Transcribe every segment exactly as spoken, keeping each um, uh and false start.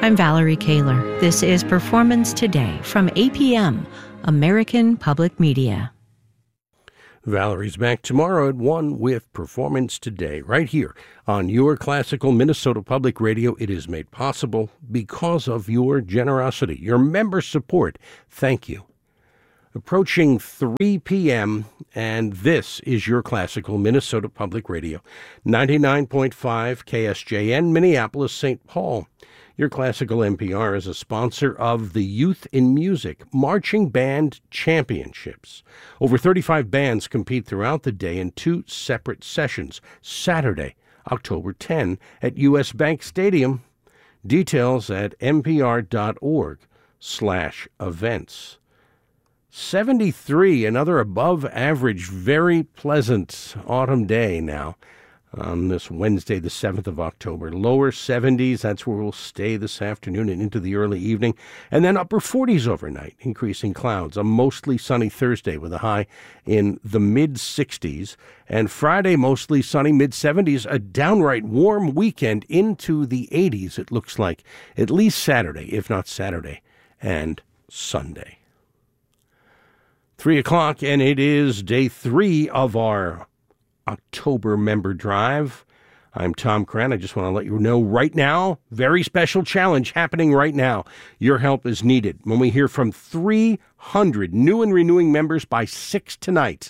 I'm Valerie Kaler. This is Performance Today from A P M, American Public Media. Valerie's back tomorrow at one with Performance Today, right here on your classical Minnesota Public Radio. It is made possible because of your generosity, your member support. Thank you. Approaching three p.m., and this is your classical Minnesota Public Radio, ninety-nine point five K S J N, Minneapolis, Saint Paul. Your classical N P R is a sponsor of the Youth in Music Marching Band Championships. Over thirty-five bands compete throughout the day in two separate sessions. Saturday, October tenth, at U S Bank Stadium. Details at npr.org slash events. seventy-three, another above average, very pleasant autumn day now on this Wednesday, the seventh of October. Lower seventies, that's where we'll stay this afternoon and into the early evening. And then upper forties overnight, increasing clouds. A mostly sunny Thursday with a high in the mid-sixties. And Friday, mostly sunny, mid-seventies. A downright warm weekend into the eighties, it looks like. At least Saturday, if not Saturday and Sunday. Three o'clock, and it is day three of our October member drive. I'm Tom Cran. I just want to let you know right now, very special challenge happening right now. Your help is needed. When we hear from three hundred new and renewing members by six tonight,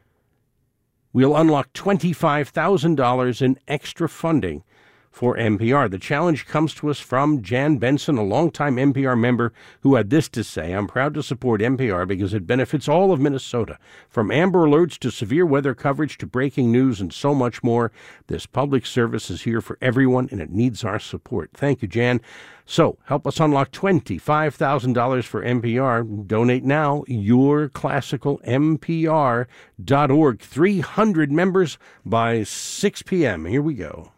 we'll unlock twenty-five thousand dollars in extra funding for N P R. The challenge comes to us from Jan Benson, a longtime N P R member who had this to say: I'm proud to support N P R because it benefits all of Minnesota. From Amber Alerts to severe weather coverage to breaking news and so much more, this public service is here for everyone and it needs our support. Thank you, Jan. So help us unlock twenty-five thousand dollars for N P R. Donate now, your classical N P R dot org. three hundred members by six p.m. Here we go.